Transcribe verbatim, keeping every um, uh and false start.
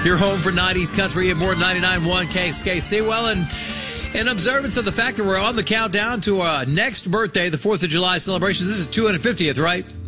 Your home for nineties country and more than ninety-nine point one K S K C. Well, and in observance of the fact that we're on the countdown to our next birthday, the fourth of July celebration, this is two hundred fiftieth, right?